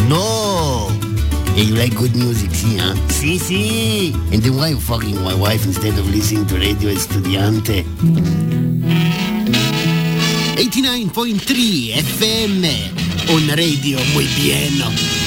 No! And you like good music, see, huh? See. And then why you fucking my wife instead of listening to Radio Estudiante? 89.3 FM on Radio muy bien.